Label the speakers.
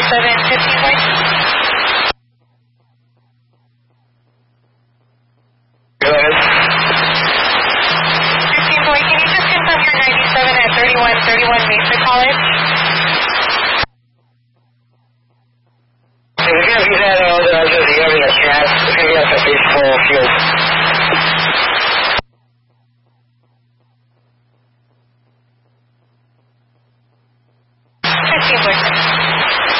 Speaker 1: 15 boy. 15 boy, can you just confirm your 97 at 3131 Mesa College?